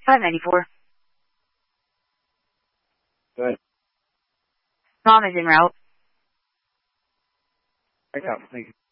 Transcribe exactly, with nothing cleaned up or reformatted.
five ninety-four. Good. Mom is en route. Right out. Thank you.